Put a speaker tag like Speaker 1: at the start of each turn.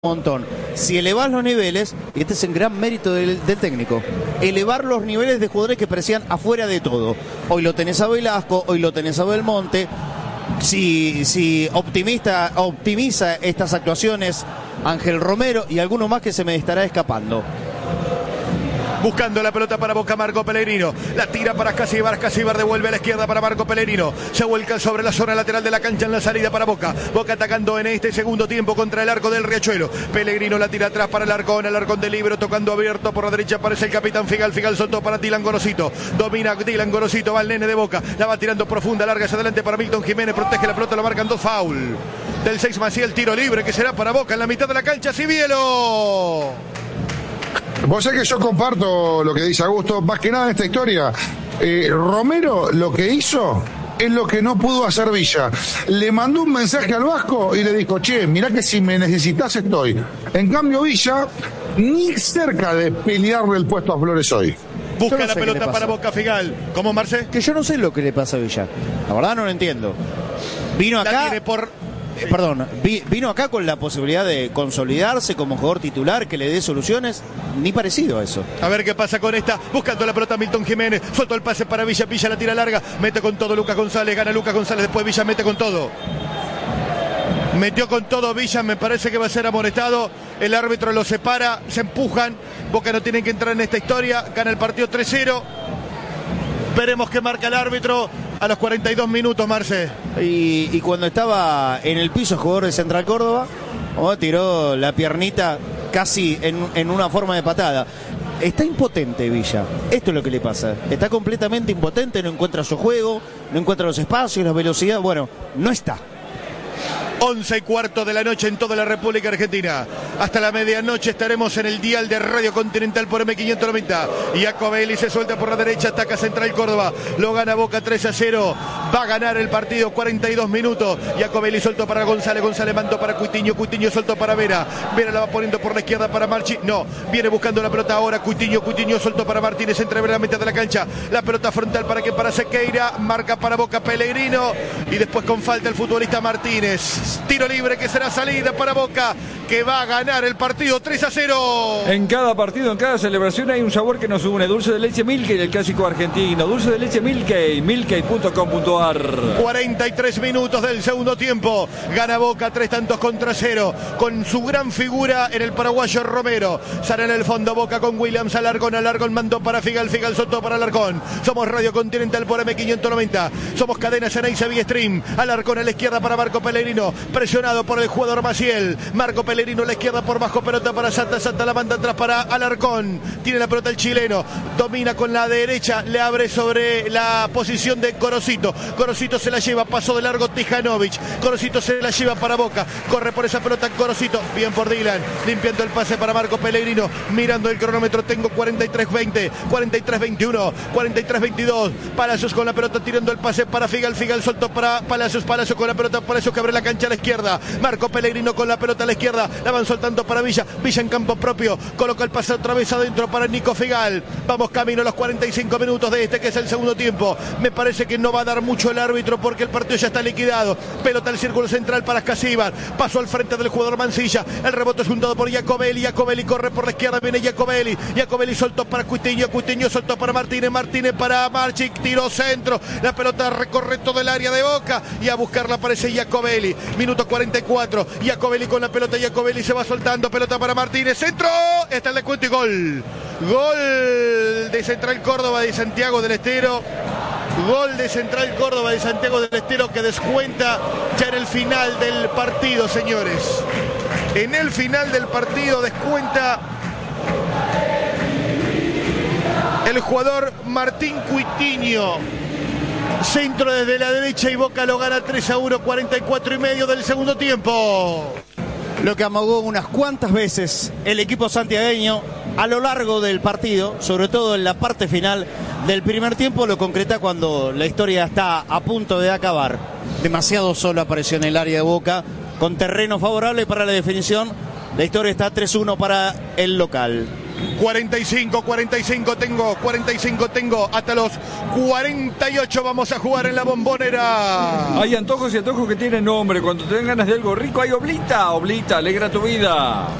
Speaker 1: montón. Si elevás los niveles, y este es el gran mérito del técnico, elevar los niveles de jugadores que parecían afuera de todo. Hoy lo tenés a Velasco, hoy lo tenés a Belmonte. Si optimiza estas actuaciones Ángel Romero y alguno más que se me estará escapando.
Speaker 2: Buscando la pelota para Boca, Marco Pellegrino. La tira para Escasíbar. Escasíbar devuelve a la izquierda para Marco Pellegrino. Se vuelca sobre la zona lateral de la cancha en la salida para Boca. Boca atacando en este segundo tiempo contra el arco del Riachuelo. Pellegrino la tira atrás para Alarcón. Alarcón de libero tocando abierto por la derecha. Aparece el capitán Figal. Figal soltó para Dylan Gorosito. Domina Dylan Gorosito. Va el nene de Boca. La va tirando profunda. Larga hacia adelante para Milton Jiménez. Protege la pelota. Lo marcan dos foul. Del 6 Maciel, el tiro libre que será para Boca en la mitad de la cancha. Cibielo.
Speaker 3: Vos sabés que yo comparto lo que dice Augusto, más que nada en esta historia. Romero lo que hizo es lo que no pudo hacer Villa. Le mandó un mensaje al Vasco y le dijo, che, mirá que si me necesitas estoy. En cambio Villa, ni cerca de pelearle el puesto a Flores hoy.
Speaker 2: Busca la pelota para Boca, Figal. ¿Cómo, Marce?
Speaker 1: Que yo no sé lo que le pasa a Villa. La verdad no lo entiendo. Vino acá... vino acá con la posibilidad de consolidarse como jugador titular, que le dé soluciones, ni parecido a eso.
Speaker 2: A ver qué pasa con esta, buscando la pelota Milton Jiménez, suelto el pase para Villa, Villa la tira larga, mete con todo Lucas González, gana Lucas González, después Villa mete con todo. Metió con todo Villa, me parece que va a ser amonestado, el árbitro lo separa, se empujan, Boca no tiene que entrar en esta historia, gana el partido 3-0, veremos qué marca el árbitro. A los 42 minutos, Marce.
Speaker 1: Y cuando estaba en el piso, el jugador de Central Córdoba, tiró la piernita casi en una forma de patada. Está impotente Villa. Esto es lo que le pasa. Está completamente impotente, no encuentra su juego, no encuentra los espacios, la velocidad. Bueno, no está.
Speaker 2: 11:15 de la noche en toda la República Argentina. Hasta la medianoche estaremos en el dial de Radio Continental por M590. Iacobelli se suelta por la derecha, ataca Central Córdoba. Lo gana Boca 3-0. Va a ganar el partido, 42 minutos. Iacobelli soltó para González. González mandó para Coutinho. Coutinho soltó para Vera. Vera la va poniendo por la izquierda para Marchi. No, viene buscando la pelota ahora. Coutinho soltó para Martínez. Entra en la mitad de la cancha. La pelota frontal para que para Sequeira. Marca para Boca Pellegrino. Y después con falta el futbolista Martínez. Tiro libre que será salida para Boca, que va a ganar el partido 3-0.
Speaker 4: En cada partido, en cada celebración hay un sabor que nos une. Dulce de leche Milkey del clásico argentino. Dulce de leche Milkey, milkey.com.ar.
Speaker 2: 43 minutos del segundo tiempo. Gana Boca 3-0 con su gran figura en el paraguayo Romero. Sale en el fondo Boca con Williams. Alarcón mandó para Figal. Figal soltó para Alarcón. Somos Radio Continental por M590. Somos Cadena Ceneice vía Stream. Alarcón a la izquierda para Marco Pellegrino. Presionado por el jugador Maciel. Marco Pellegrino a la izquierda por bajo, pelota para Santa. Santa la manda atrás para Alarcón. Tiene la pelota el chileno. Domina con la derecha. Le abre sobre la posición de Gorosito. Gorosito se la lleva. Paso de largo Tijanovic. Gorosito se la lleva para Boca. Corre por esa pelota Gorosito. Bien por Dylan. Limpiando el pase para Marco Pellegrino. Mirando el cronómetro. Tengo 43-20. 43-21. 43-22. Palacios con la pelota tirando el pase para Figal. Figal soltó para Palacios. Palacios con la pelota. Palacios que abre la cancha a la izquierda. Marco Pellegrino con la pelota a la izquierda. La van soltando para Villa. Villa en campo propio. Coloca el pase otra vez adentro para Nico Figal. Vamos camino a los 45 minutos de este que es el segundo tiempo. Me parece que no va a dar mucho el árbitro porque el partido ya está liquidado. Pelota al círculo central para Escasíbar. Paso al frente del jugador Mancilla. El rebote es juntado por Iacobelli. Iacobelli corre por la izquierda. Viene Iacobelli. Iacobelli soltó para Coutinho. Coutinho soltó para Martínez. Martínez para Marchic. Tiró centro. La pelota recorre todo el área de Boca. Y a buscarla aparece Iacobelli. Minuto 44. Iacobelli con la pelota. Iacobelli se va soltando. Pelota para Martínez. Centro. Está el descuento y gol. Gol de Central Córdoba de Santiago del Estero. Gol de Central Córdoba de Santiago del Estero que descuenta ya en el final del partido, señores. En el final del partido descuenta el jugador Martín Coutinho. Centro desde la derecha y Boca lo gana 3-1, 44 y medio del segundo tiempo.
Speaker 1: Lo que amagó unas cuantas veces el equipo santiagueño a lo largo del partido, sobre todo en la parte final del primer tiempo, lo concreta cuando la historia está a punto de acabar. Demasiado solo apareció en el área de Boca, con terreno favorable para la definición. La historia está 3-1 para el local.
Speaker 2: 45 tengo, hasta los 48 vamos a jugar en la Bombonera.
Speaker 4: Hay antojos y antojos que tienen nombre. Cuando te den ganas de algo rico, hay Oblita. Oblita, alegra tu vida.